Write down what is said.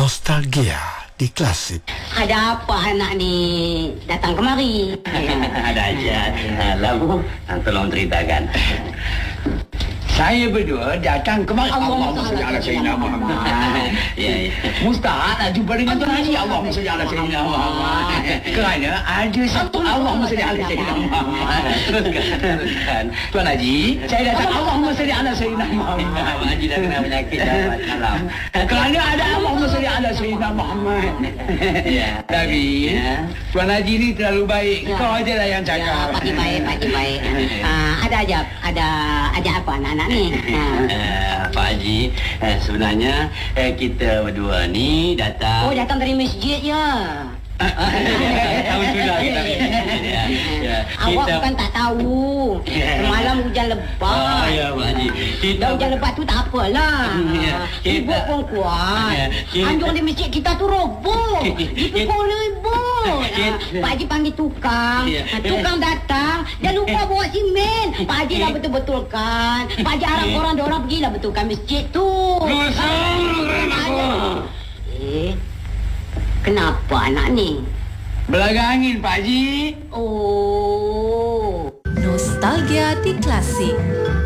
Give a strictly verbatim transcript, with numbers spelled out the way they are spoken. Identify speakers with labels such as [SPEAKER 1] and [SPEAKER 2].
[SPEAKER 1] Nostalgia di Klasik.
[SPEAKER 2] Ada apa anak ni datang kemari?
[SPEAKER 3] Ada aja. Lalu, tolong ceritakan.
[SPEAKER 4] Saya berdua datang kemari.
[SPEAKER 2] Allahumma
[SPEAKER 4] Allahumma salli ala sayyidina Muhammad.
[SPEAKER 3] Ya, ya.
[SPEAKER 4] Mustahil nak jumpa dengan Tuan Haji. Allahumma salli ala sayyidina Muhammad. Kerana ada satu Allahumma salli ala sayyidina Muhammad.
[SPEAKER 3] Teruskan.
[SPEAKER 4] Tuan Haji, saya datang Allahumma salli ala sayyidina Muhammad.
[SPEAKER 3] Abang Haji dah kena penyakit dah malam.
[SPEAKER 4] Kerana ada Allahumma salli ala sayyidina Muhammad.
[SPEAKER 3] Ya.
[SPEAKER 4] Tapi
[SPEAKER 3] Ya.
[SPEAKER 4] Tuan Haji ni terlalu baik.
[SPEAKER 2] Ya.
[SPEAKER 4] Kau aja lah yang
[SPEAKER 2] Ya,
[SPEAKER 4] cakap.
[SPEAKER 2] pagi baik, pagi baik. Ah, ada aja, ada aja apa anak-anak ni? Ah.
[SPEAKER 3] Eh, Pak Haji, eh, sebenarnya eh, kita berdua ni datang.
[SPEAKER 2] Oh, datang dari masjid ya.
[SPEAKER 3] Tahu sudah kita. Ya, ya.
[SPEAKER 2] Awak
[SPEAKER 3] Kita-
[SPEAKER 2] bukan tak tahu. Semalam hujan
[SPEAKER 3] Ah,
[SPEAKER 2] lebat.
[SPEAKER 3] ya, Pak Haji. Kita
[SPEAKER 2] Dah hujan lebat tu tak apalah.
[SPEAKER 3] Ya, kita-
[SPEAKER 2] Ibu pun kuat.
[SPEAKER 3] Ya, kita-
[SPEAKER 2] Anjung di masjid kita tu roboh. Dipukul ibu.
[SPEAKER 3] Kita-
[SPEAKER 2] Pak Haji panggil tukang.
[SPEAKER 3] Ya.
[SPEAKER 2] Tukang datang. Dia lupa bawa simen. Pak Haji dah betul-betulkan. Pak Haji harap korang diorang pergilah betulkan masjid tu. Eh, kenapa anak ni?
[SPEAKER 4] Belaga angin, Pak Haji.
[SPEAKER 2] Oh.
[SPEAKER 5] Nostalgia di Klasik.